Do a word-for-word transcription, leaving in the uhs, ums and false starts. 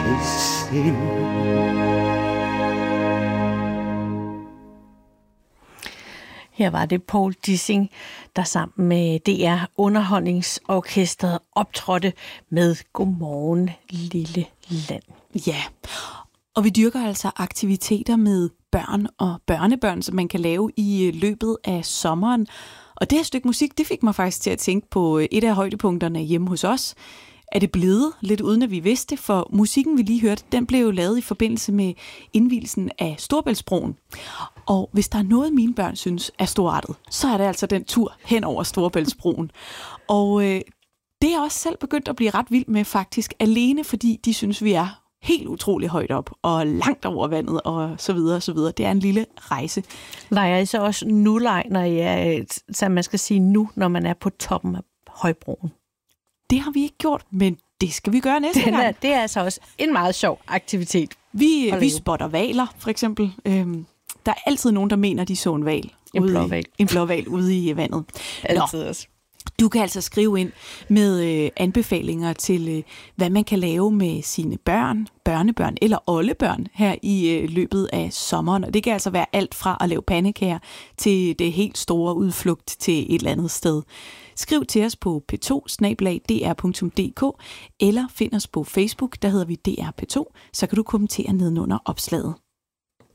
sind. Her var det Poul Dissing, der sammen med D R Underholdningsorkestret optrådte med Godmorgen Lille Land. Ja, og vi dyrker altså aktiviteter med børn og børnebørn, som man kan lave i løbet af sommeren. Og det her stykke musik, det fik mig faktisk til at tænke på et af højdepunkterne hjemme hos os. Er det blevet lidt uden at vi vidste, for musikken vi lige hørte, den blev jo lavet i forbindelse med indvielsen af Storebæltsbroen. Og hvis der er noget, mine børn synes er storartet, så er det altså den tur hen over Storebæltsbroen. Og øh, det er også selv begyndt at blive ret vild med faktisk, alene fordi de synes, vi er helt utrolig højt op og langt over vandet og så videre og så videre. Det er en lille rejse. Leger I så også nu-leg, når I er, så man skal sige nu, når man er på toppen af højbroen? Det har vi ikke gjort, men det skal vi gøre næste Den er, gang. det er altså også en meget sjov aktivitet. Vi, vi spotter valer, for eksempel. Øhm, der er altid nogen, der mener, de så en val. En ude blåhval. I, en blåhval ude i vandet. Altid også. Du kan altså skrive ind med øh, anbefalinger til, øh, hvad man kan lave med sine børn, børnebørn eller oldebørn her i øh, løbet af sommeren. Og det kan altså være alt fra at lave pandekager til det helt store udflugt til et eller andet sted. Skriv til os på p to snabel-a d r punktum d k eller find os på Facebook, der hedder vi D R P to, så kan du kommentere nedenunder opslaget.